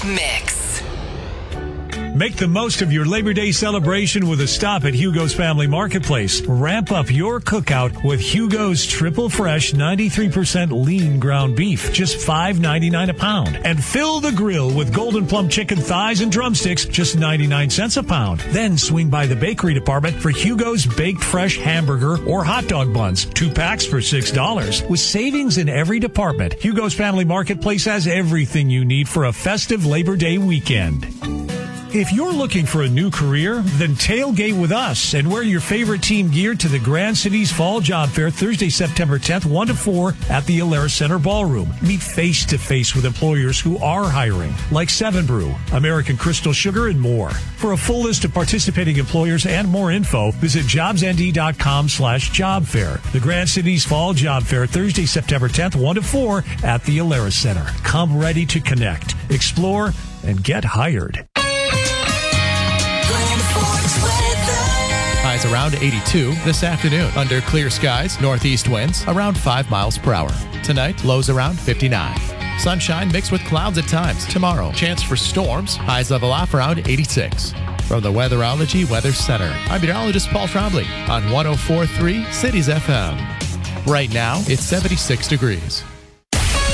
Mix. Make the most of your Labor Day celebration with a stop at Hugo's Family Marketplace. Ramp up your cookout with Hugo's Triple Fresh 93% lean ground beef, just $5.99 a pound. And fill the grill with Golden Plum chicken thighs and drumsticks, just 99 cents a pound. Then swing by the bakery department for Hugo's Baked Fresh hamburger or hot dog buns, 2 packs for $6. With savings in every department, Hugo's Family Marketplace has everything you need for a festive Labor Day weekend. If you're looking for a new career, then tailgate with us and wear your favorite team gear to the Grand Cities Fall Job Fair Thursday, September 10th, 1 to 4 at the Alaris Center Ballroom. Meet face-to-face with employers who are hiring, like 7 Brew, American Crystal Sugar, and more. For a full list of participating employers and more info, visit jobsnd.com/jobfair. The Grand Cities Fall Job Fair Thursday, September 10th, 1 to 4 at the Alaris Center. Come ready to connect, explore, and get hired. Highs around 82 this afternoon. Under clear skies, northeast winds around 5 miles per hour. Tonight, lows around 59. Sunshine mixed with clouds at times. Tomorrow, chance for storms. Highs level off around 86. From the Weatherology Weather Center, I'm meteorologist Paul Trombley on 104.3 Cities FM. Right now, it's 76 degrees.